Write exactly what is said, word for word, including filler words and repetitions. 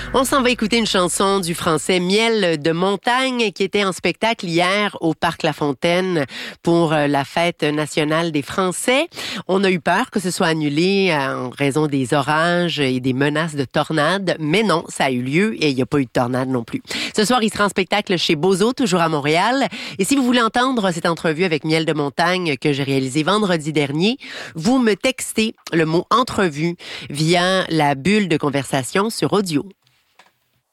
On s'en va écouter une chanson du français Miel de montagne qui était en spectacle hier au Parc La Fontaine pour la fête nationale des Français. On a eu peur que ce soit annulé en raison des orages et des menaces de tornades, mais non, ça a eu lieu et il n'y a pas eu de tornade non plus. Ce soir, il sera en spectacle chez Bozo, toujours à Montréal. Et si vous voulez entendre cette entrevue avec Miel de montagne que j'ai réalisée vendredi dernier, vous me textez le mot entrevue via la bulle de conversation sur audio.